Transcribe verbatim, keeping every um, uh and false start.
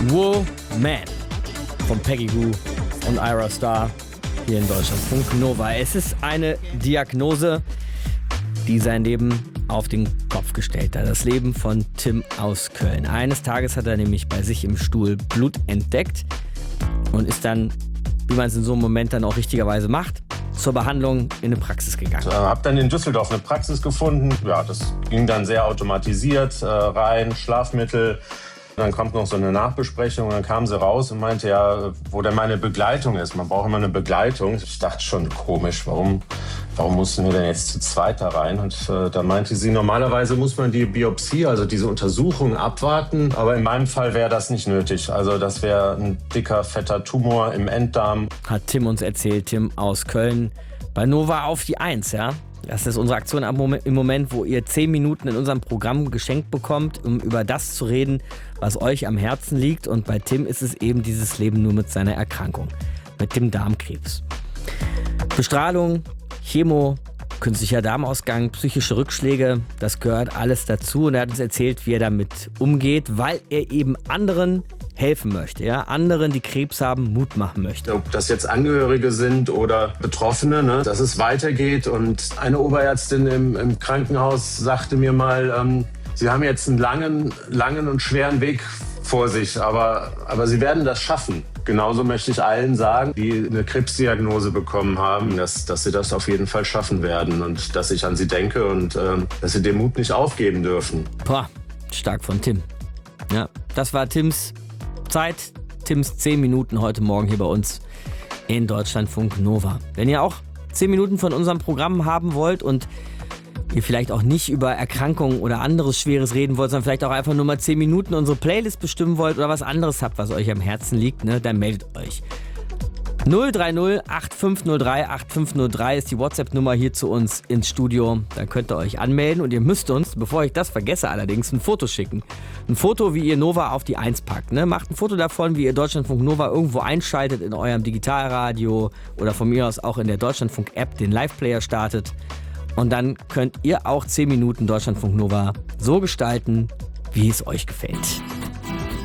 Woman von Peggy Gou und Ira Star hier in Deutschlandfunk Nova. Es ist eine Diagnose, die sein Leben auf den Kopf gestellt hat. Das Leben von Tim aus Köln. Eines Tages hat er nämlich bei sich im Stuhl Blut entdeckt und ist dann, wie man es in so einem Moment dann auch richtigerweise macht, zur Behandlung in eine Praxis gegangen. Ich habe dann in Düsseldorf eine Praxis gefunden. Ja, das ging dann sehr automatisiert äh, rein, Schlafmittel. Dann kommt noch so eine Nachbesprechung und dann kam sie raus und meinte ja, wo denn meine Begleitung ist. Man braucht immer eine Begleitung. Ich dachte schon komisch, warum, warum mussten wir denn jetzt zu zweit da rein? Und äh, da meinte sie, normalerweise muss man die Biopsie, also diese Untersuchung abwarten. Aber in meinem Fall wäre das nicht nötig. Also das wäre ein dicker, fetter Tumor im Enddarm. Hat Tim uns erzählt, Tim aus Köln. Bei Nova auf die Eins, ja. Das ist unsere Aktion im Moment, wo ihr zehn Minuten in unserem Programm geschenkt bekommt, um über das zu reden, was euch am Herzen liegt. Und bei Tim ist es eben dieses Leben nur mit seiner Erkrankung, mit dem Darmkrebs. Bestrahlung, Chemo, künstlicher Darmausgang, psychische Rückschläge, das gehört alles dazu. Und er hat uns erzählt, wie er damit umgeht, weil er eben anderen helfen möchte, ja, anderen, die Krebs haben, Mut machen möchte. Ob das jetzt Angehörige sind oder Betroffene, ne, dass es weitergeht. Und eine Oberärztin im, im Krankenhaus sagte mir mal, ähm, Sie haben jetzt einen langen, langen und schweren Weg vor sich, aber, aber Sie werden das schaffen. Genauso möchte ich allen sagen, die eine Krebsdiagnose bekommen haben, dass, dass sie das auf jeden Fall schaffen werden und dass ich an sie denke und ähm, dass sie den Mut nicht aufgeben dürfen. Boah, stark von Tim. Ja, das war Tims Zeit, Tims zehn Minuten heute Morgen hier bei uns in Deutschlandfunk Nova. Wenn ihr auch zehn Minuten von unserem Programm haben wollt und ihr vielleicht auch nicht über Erkrankungen oder anderes Schweres reden wollt, sondern vielleicht auch einfach nur mal zehn Minuten unsere Playlist bestimmen wollt oder was anderes habt, was euch am Herzen liegt, ne, dann meldet euch. null drei null acht fünf null drei acht fünf null drei ist die WhatsApp-Nummer hier zu uns ins Studio. Da könnt ihr euch anmelden und ihr müsst uns, bevor ich das vergesse allerdings, ein Foto schicken. Ein Foto, wie ihr Nova auf die Eins packt. Ne? Macht ein Foto davon, wie ihr Deutschlandfunk Nova irgendwo einschaltet in eurem Digitalradio oder von mir aus auch in der Deutschlandfunk-App den Live-Player startet. Und dann könnt ihr auch zehn Minuten Deutschlandfunk Nova so gestalten, wie es euch gefällt.